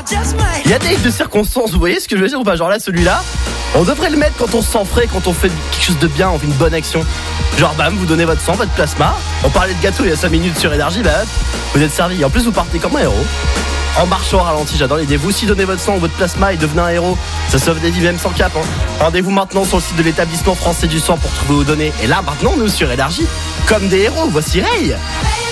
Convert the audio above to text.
Il y a des livres de circonstances, vous voyez ce que je veux dire ou pas? Genre là, celui-là, on devrait le mettre quand on se sent frais, quand on fait quelque chose de bien, on fait une bonne action. Genre bam, vous donnez votre sang, votre plasma. On parlait de gâteau il y a 5 minutes sur Énergie, bah vous êtes servi. En plus vous partez comme un héros. En marchant au ralenti, j'adore l'idée. Vous aussi donnez votre sang ou votre plasma et devenez un héros. Ça sauve des vies même sans cap. Rendez-vous maintenant sur le site de l'établissement français du sang pour trouver vos données. Et là maintenant nous sur Énergie, comme des héros, voici Ray.